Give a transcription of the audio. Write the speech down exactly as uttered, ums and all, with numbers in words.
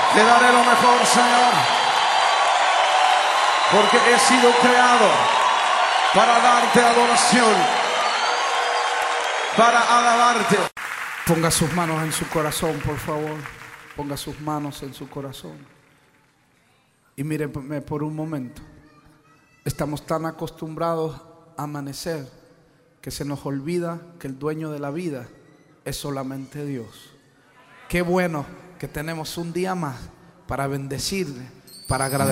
Te daré lo mejor, Señor, porque he sido creado para darte adoración, para alabarte. Ponga sus manos en su corazón, por favor. Ponga sus manos en su corazón. Y míreme por un momento. Estamos tan acostumbrados a amanecer que se nos olvida que el dueño de la vida es solamente Dios. Qué bueno que tenemos un día más para bendecirle, para agradecerle.